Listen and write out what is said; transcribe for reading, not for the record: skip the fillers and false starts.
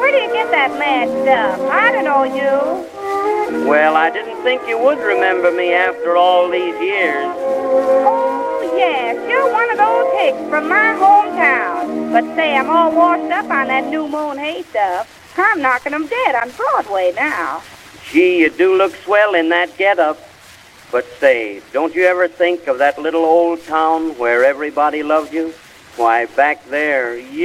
where do you get that mad stuff? I don't know you. Well, I didn't think you would remember me after all these years. Oh, yes, you're one of those hicks from my hometown. But say, I'm all washed up on that New Moon Hay stuff. I'm knocking them dead on Broadway now. Gee, you do look swell in that get-up. But say, don't you ever think of that little old town where everybody loved you? Why, back there, you